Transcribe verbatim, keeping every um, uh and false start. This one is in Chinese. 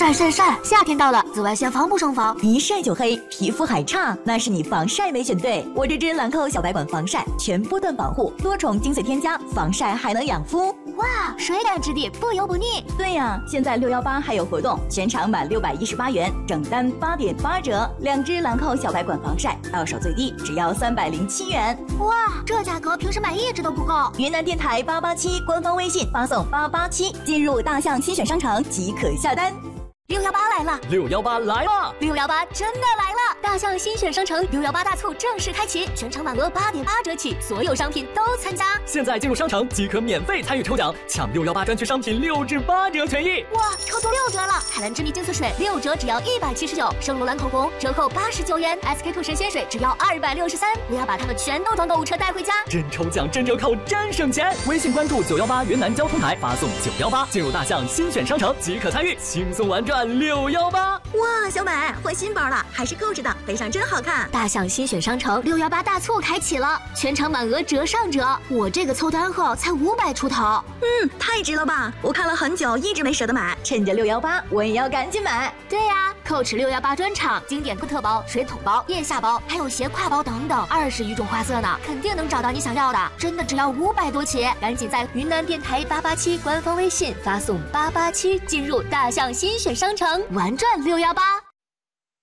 晒晒晒！夏天到了，紫外线防不胜防， 一晒就黑，皮肤还差，那是你防晒没选对。我这支兰蔻小白管防晒全波段保护，多重精粹添加，防晒还能养肤。 哇，水感质地，不油不腻。 对呀，现在六一八还有活动，全场满六百一十八元，整单八点八折。两支兰蔻小白管防晒，到手最低只要三百零七元。 哇，这价格平时买一支都不够。 云南电台八八七官方微信发送八八七，进入大象新选商城即可下单。 六幺八来了， 六幺八来了， 六幺八真的来了！大象新选商城六幺八大促正式开启，全场满额八点八折起，所有商品都参加。 现在进入商城即可免费参与抽奖，抢六幺八专区商品六至八折权益。 哇，抽中六折了！海蓝之谜精粹水六折只要一百七十九，圣罗兰口红折扣八十九元 ，S K two 神仙水只要二百六十三。我要把它们全都装购物车带回家。 真抽奖，真折扣，真省钱！微信关注九幺八云南交通台，发送九幺八进入大象新选商城即可参与，轻松玩转六幺八。 哇，小美换新包了，还是购置的，背上真好看。 大象新选商城六幺八大促开启了，全场满额折上折。我这个凑单后才五百出头， 嗯，太值了吧！我看了很久，一直没舍得买，趁着六幺八，我也要赶紧买。 对呀、啊，蔻驰六幺八专场，经典特包、水桶包、腋下包，还有斜挎包等等，二十余种花色呢，肯定能找到你想要的。真的只要五百多起，赶紧在云南电台八八七官方微信发送八八七，进入大象新选商城，玩转六幺八。